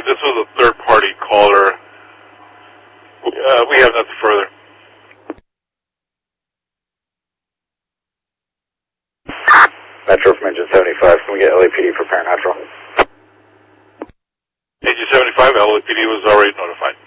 this was a third-party caller. We have nothing further. Metro from Engine 75, can we get LAPD for Paranatural? Engine 75, LAPD was already notified.